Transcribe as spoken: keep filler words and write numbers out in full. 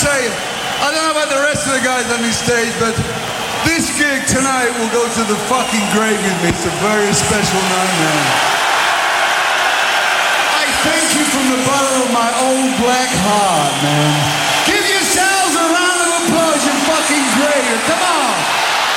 say, I don't know about the rest of the guys on this stage, but this gig tonight will go to the fucking grave with me. It's a very special night, man. I thank you from the bottom of my old black heart, man. Give yourselves a round of applause, you fucking grave. Come on.